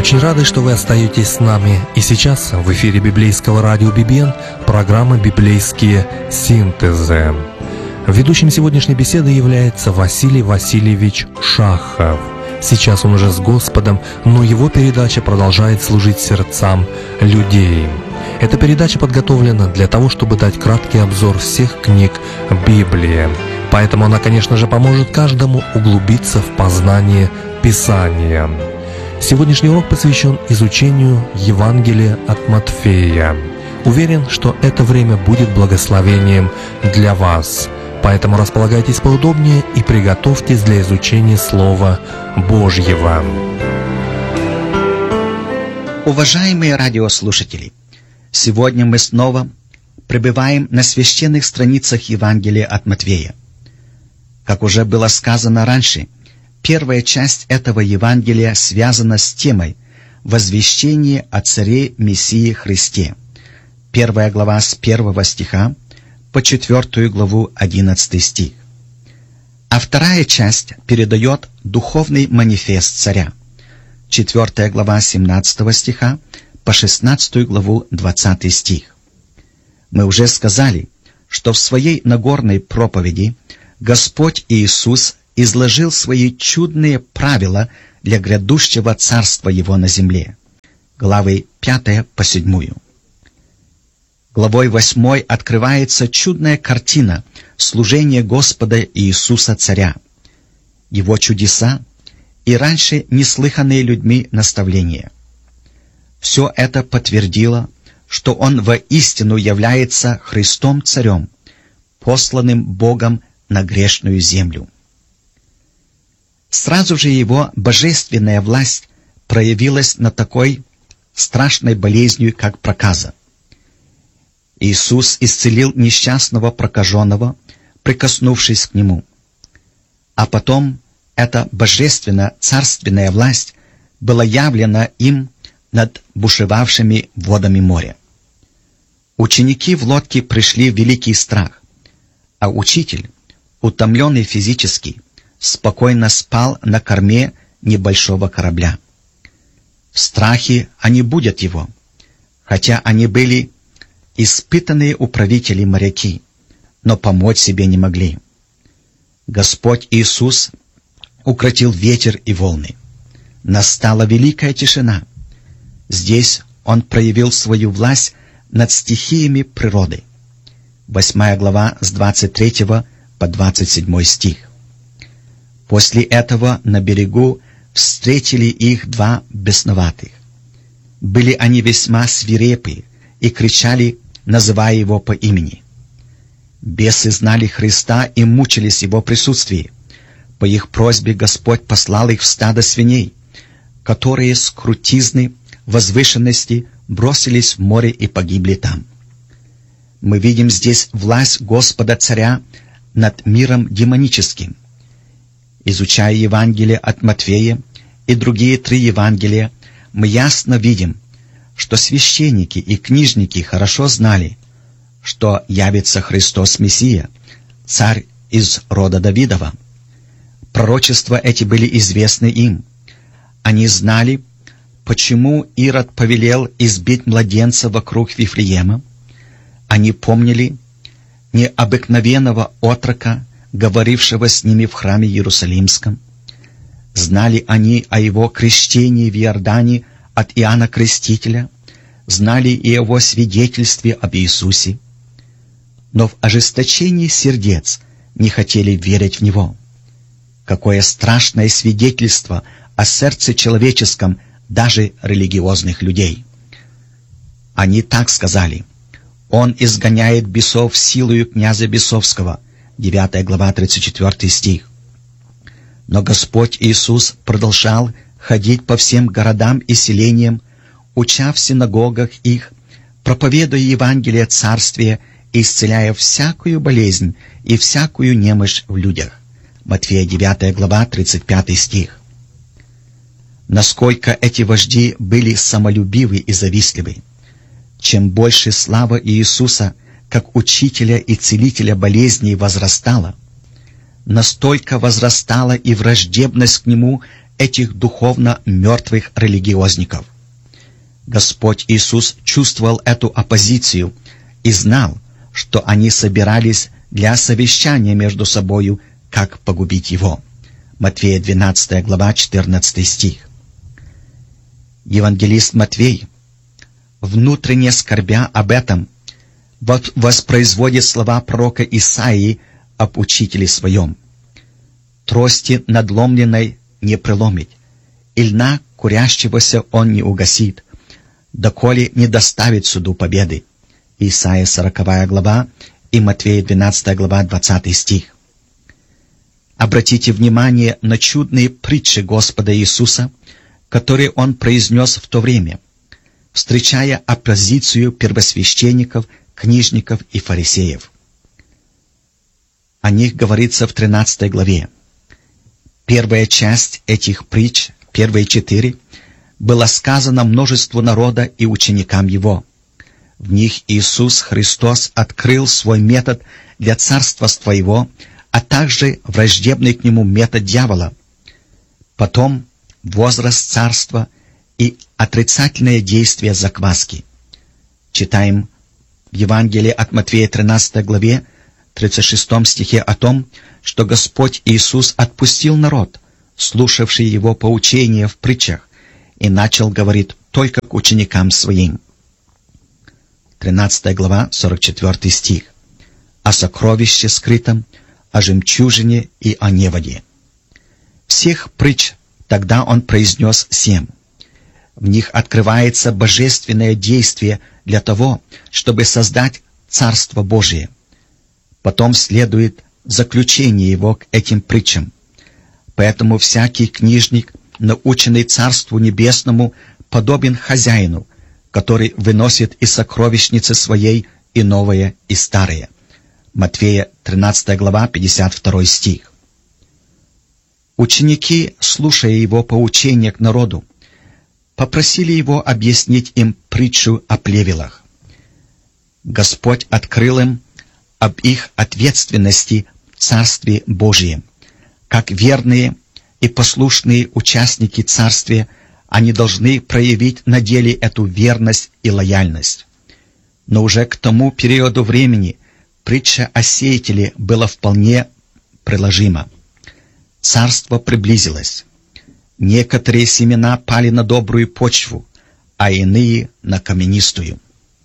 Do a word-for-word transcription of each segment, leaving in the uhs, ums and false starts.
Очень рады, что вы остаетесь с нами. И сейчас в эфире библейского радио «Бибиен» программа «Библейские синтезы». Ведущим сегодняшней беседы является Василий Васильевич Шахов. Сейчас он уже с Господом, но его передача продолжает служить сердцам людей. Эта передача подготовлена для того, чтобы дать краткий обзор всех книг Библии. Поэтому она, конечно же, поможет каждому углубиться в познание Писания. Сегодняшний урок посвящен изучению Евангелия от Матфея. Уверен, что это время будет благословением для вас. Поэтому располагайтесь поудобнее и приготовьтесь для изучения Слова Божьего. Уважаемые радиослушатели, сегодня мы снова пребываем на священных страницах Евангелия от Матфея. Как уже было сказано раньше, первая часть этого Евангелия связана с темой «Возвещение о Царе Мессии Христе». Первая глава с первого стиха по четвертую главу одиннадцатый стих. А вторая часть передает духовный манифест царя. Четвертая глава семнадцатого стиха по шестнадцатую главу двадцатый стих. Мы уже сказали, что в своей Нагорной проповеди Господь Иисус изложил свои чудные правила для грядущего царства Его на земле. Главы пятая по седьмую. Главой восьмой открывается чудная картина служения Господа Иисуса Царя, Его чудеса и раньше неслыханные людьми наставления. Все это подтвердило, что Он воистину является Христом Царем, посланным Богом на грешную землю. Сразу же Его божественная власть проявилась на такой страшной болезнью, как проказа. Иисус исцелил несчастного прокаженного, прикоснувшись к Нему. А потом эта божественно-царственная власть была явлена им над бушевавшими водами моря. Ученики в лодке пришли в великий страх, а учитель, утомленный физически, спокойно спал на корме небольшого корабля. В страхе они будят его, хотя они были испытанные управители моряки, но помочь себе не могли. Господь Иисус укротил ветер и волны. Настала великая тишина. Здесь Он проявил свою власть над стихиями природы. Восьмая глава с двадцать третьего по двадцать седьмой стих. После этого на берегу встретили их два бесноватых. Были они весьма свирепы и кричали, называя Его по имени. Бесы знали Христа и мучились в Его присутствии. По их просьбе Господь послал их в стадо свиней, которые с крутизны, возвышенности бросились в море и погибли там. Мы видим здесь власть Господа Царя над миром демоническим. Изучая Евангелие от Матфея и другие три Евангелия, мы ясно видим, что священники и книжники хорошо знали, что явится Христос Мессия, царь из рода Давидова. Пророчества эти были известны им. Они знали, почему Ирод повелел избить младенца вокруг Вифлеема. Они помнили необыкновенного отрока, говорившего с ними в храме Иерусалимском. Знали они о его крещении в Иордане от Иоанна Крестителя, знали и о его свидетельстве об Иисусе, но в ожесточении сердец не хотели верить в Него. Какое страшное свидетельство о сердце человеческом даже религиозных людей! Они так сказали: «Он изгоняет бесов силою князя бесовского», девятая глава, тридцать четвертый стих. Но Господь Иисус продолжал ходить по всем городам и селениям, уча в синагогах их, проповедуя Евангелие Царствия и исцеляя всякую болезнь и всякую немощь в людях. Матфея девятая глава, тридцать пятый стих. Насколько эти вожди были самолюбивы и завистливы! Чем больше слава Иисуса как учителя и целителя болезней возрастала, настолько возрастала и враждебность к Нему этих духовно мертвых религиозников. Господь Иисус чувствовал эту оппозицию и знал, что они собирались для совещания между собою, как погубить его. Матфея двенадцатая глава, четырнадцатый стих. Евангелист Матвей, внутренне скорбя об этом, воспроизводит слова пророка Исаии об учителе своем. «Трости надломленной не преломить, и льна курящегося он не угасит, доколе не доставит суду победы». Исайя сороковая глава и Матфея двенадцатая глава, двадцатый стих. Обратите внимание на чудные притчи Господа Иисуса, которые Он произнес в то время, встречая оппозицию первосвященников, книжников и фарисеев. О них говорится в тринадцатой главе. Первая часть этих притч, первые четыре, была сказана множеству народа и ученикам Его. В них Иисус Христос открыл свой метод для царства своего, а также враждебный к Нему метод дьявола. Потом возраст царства и отрицательное действие закваски. Читаем в Евангелии от Матфея тринадцатой главе, тридцать шестом стихе о том, что Господь Иисус отпустил народ, слушавший Его поучения в притчах, и начал говорить только к ученикам Своим. тринадцатая глава, сорок четвёртый стих. О сокровище скрытом, о жемчужине и о неводе. Всех притч тогда Он произнес семь. В них открывается божественное действие для того, чтобы создать Царство Божие. Потом следует заключение его к этим притчам. Поэтому всякий книжник, наученный Царству Небесному, подобен хозяину, который выносит из сокровищницы своей и новое, и старое. Матфея тринадцатая глава, пятьдесят второй стих. Ученики, слушая его поучения к народу, попросили его объяснить им притчу о плевелах. Господь открыл им об их ответственности в Царстве Божьем. Как верные и послушные участники Царствия, они должны проявить на деле эту верность и лояльность. Но уже к тому периоду времени притча о сеятеле была вполне приложима. Царство приблизилось. Некоторые семена пали на добрую почву, а иные — на каменистую.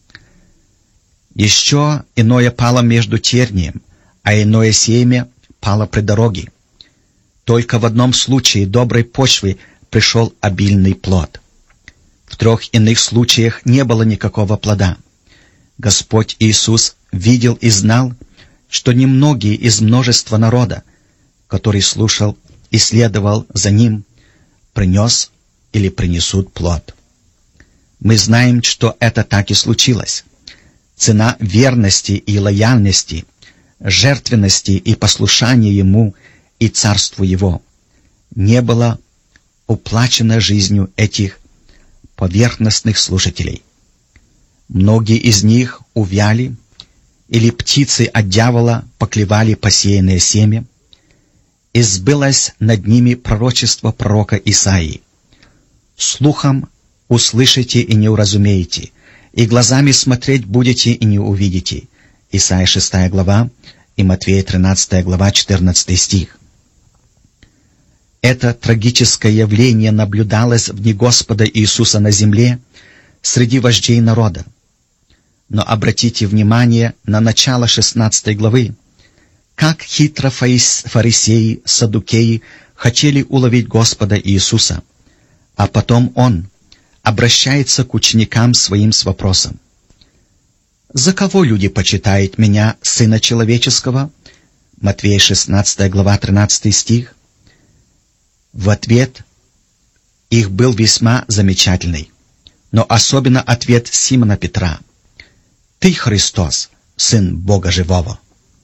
Еще иное пало между тернием, а иное семя пало при дороге. Только в одном случае доброй почвы пришел обильный плод. В трех иных случаях не было никакого плода. Господь Иисус видел и знал, что немногие из множества народа, который слушал и следовал за Ним, принес или принесут плод. Мы знаем, что это так и случилось. Цена верности и лояльности, жертвенности и послушания Ему и Царству Его не была уплачена жизнью этих поверхностных слушателей. Многие из них увяли, или птицы от дьявола поклевали посеянное семя, и сбылось над ними пророчество пророка Исаии. «Слухом услышите и не уразумеете, и глазами смотреть будете и не увидите». Исайя шестая глава и Матфея тринадцатая глава, четырнадцатый стих. Это трагическое явление наблюдалось в дни Господа Иисуса на земле среди вождей народа. Но обратите внимание на начало шестнадцатой главы. Как хитро фарисеи, саддукеи хотели уловить Господа Иисуса, а потом Он обращается к ученикам своим с вопросом: «За кого люди почитают Меня, Сына Человеческого?» Матфея шестнадцатая глава, тринадцатый стих. В ответ их был весьма замечательный, но особенно ответ Симона Петра: «Ты Христос, Сын Бога Живого».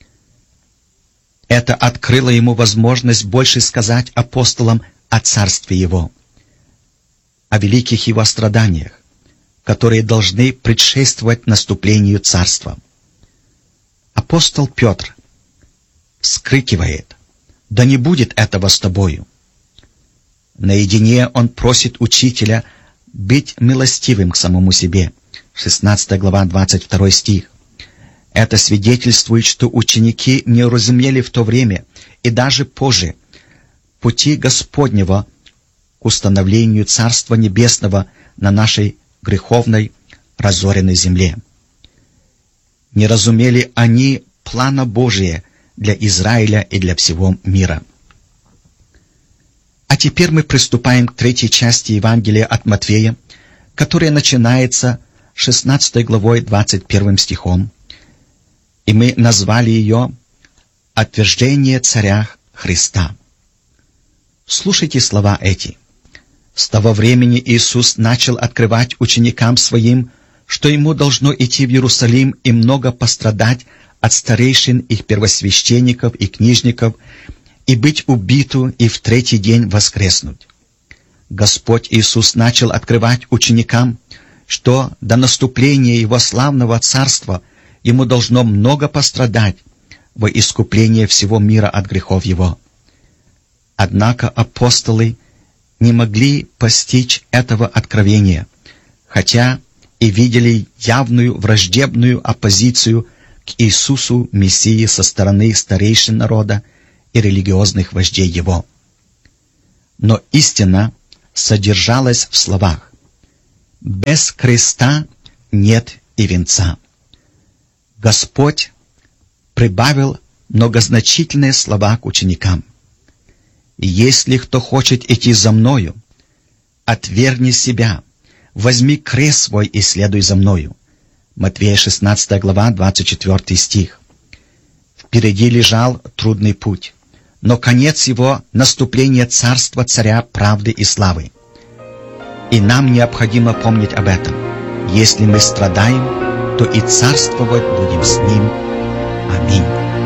Это открыло ему возможность больше сказать апостолам о Царстве Его, о великих Его страданиях, которые должны предшествовать наступлению Царства. Апостол Петр вскрикивает: «Да не будет этого с тобою!» Наедине он просит учителя быть милостивым к самому себе. шестнадцатая глава, двадцать второй стих. Это свидетельствует, что ученики не разумели в то время и даже позже пути Господнего к установлению Царства Небесного на нашей греховной, разоренной земле. Не разумели они плана Божия для Израиля и для всего мира. А теперь мы приступаем к третьей части Евангелия от Матфея, которая начинается шестнадцатой главой двадцать первым стихом, и мы назвали ее «Отвержение царя Христа». Слушайте слова эти. С того времени Иисус начал открывать ученикам Своим, что Ему должно идти в Иерусалим и много пострадать от старейшин их первосвященников и книжников, и быть убиту, и в третий день воскреснуть. Господь Иисус начал открывать ученикам, что до наступления Его славного Царства Ему должно много пострадать во искупление всего мира от грехов Его. Однако апостолы не могли постичь этого откровения, хотя и видели явную враждебную оппозицию к Иисусу Мессии со стороны старейшин народа и религиозных вождей Его. Но истина содержалась в словах: «Без креста нет и венца». Господь прибавил многозначительные слова к ученикам: «Если кто хочет идти за Мною, отвергни себя, возьми крест свой и следуй за Мною». Матфея шестнадцатая глава, двадцать четвёртый стих. Впереди лежал трудный путь, но конец его — наступление царства царя правды и славы. И нам необходимо помнить об этом. Если мы страдаем, то и царствовать будем с Ним. Аминь.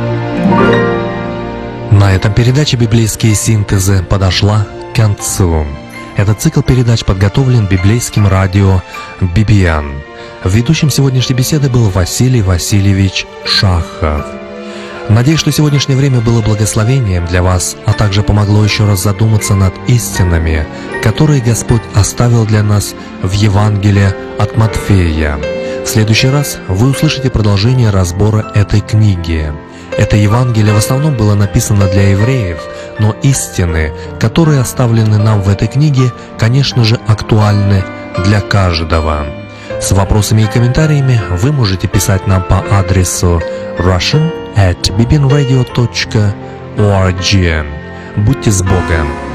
На этом передача «Библейские синтезы» подошла к концу. Этот цикл передач подготовлен библейским радио би би эн. Ведущим сегодняшней беседы был Василий Васильевич Шахов. Надеюсь, что сегодняшнее время было благословением для вас, а также помогло еще раз задуматься над истинами, которые Господь оставил для нас в Евангелии от Матфея. В следующий раз вы услышите продолжение разбора этой книги. Это Евангелие в основном было написано для евреев, но истины, которые оставлены нам в этой книге, конечно же, актуальны для каждого. С вопросами и комментариями вы можете писать нам по адресу russian at bibinradio точка org. Будьте с Богом!